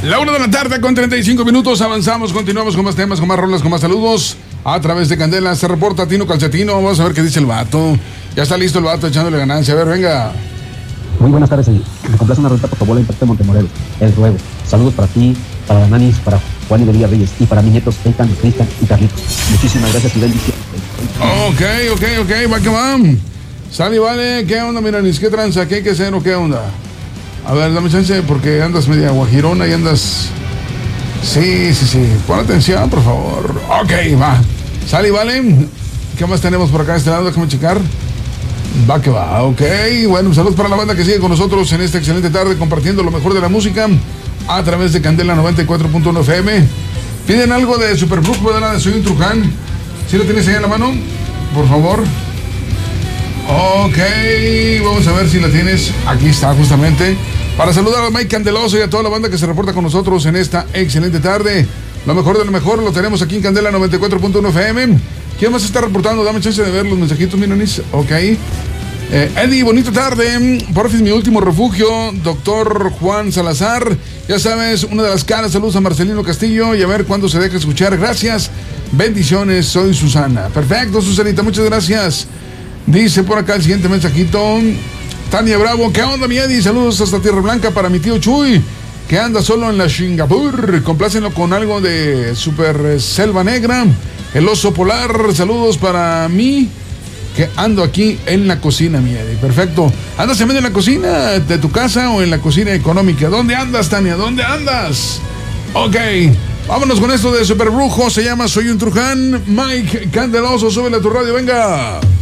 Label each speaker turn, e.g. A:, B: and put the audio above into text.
A: La 1 de la tarde con 35 minutos, avanzamos, continuamos con más temas, con más rolas, con más saludos. A través de Candela se reporta Tino Calcetino, vamos a ver qué dice el vato. Ya está listo el vato echándole ganancia, a ver, venga.
B: Muy buenas tardes, me complace una ruta por favor, Impacto de Montemorelos, El Ruevo. Saludos para ti, para Nanis, para Juan y Belia Reyes y para mis nietos Eitan, Cristian y Carlitos. Muchísimas gracias y bendiciones.
A: Ok, va que va. Sal y vale, ¿qué onda, Miranis? ¿Qué tranza? ¿Qué hay que hacer o qué onda? A ver, dame chance porque andas media guajirona y andas... Sí, pon atención, por favor. Ok, va. Sal y vale. ¿Qué más tenemos por acá de este lado? Déjame checar. Va que va, ok. Bueno, saludos para la banda que sigue con nosotros en esta excelente tarde compartiendo lo mejor de la música a través de Candela 94.1 FM. Piden algo de Superbrook, ¿verdad? De Soy un Truján. ¿Sí lo tienes ahí en la mano? Por favor. Ok, vamos a ver si la tienes. Aquí está, justamente. Para saludar a Mike Candeloso y a toda la banda que se reporta con nosotros en esta excelente tarde. Lo mejor de lo mejor lo tenemos aquí en Candela 94.1 FM. ¿Quién más está reportando? Dame chance de ver los mensajitos, Minonis. Ok. Eddie, bonita tarde. Por fin mi último refugio. Doctor Juan Salazar. Ya sabes, una de las caras. Saludos a Marcelino Castillo. Y a ver cuándo se deja escuchar. Gracias. Bendiciones. Soy Susana. Perfecto, Susanita. Muchas gracias. Dice por acá el siguiente mensajito. Tania Bravo, ¿qué onda, mi Eddie? Saludos hasta Tierra Blanca para mi tío Chuy, que anda solo en la Singapur. Complácenlo con algo de Super Selva Negra, el oso polar. Saludos para mí, que ando aquí en la cocina, mi Eddie. Perfecto. ¿Andas en medio de la cocina de tu casa o en la cocina económica? ¿Dónde andas, Tania? ¿Dónde andas? Ok, vámonos con esto de Super Brujo. Se llama Soy un Truján. Mike Candeloso, súbele a tu radio, venga.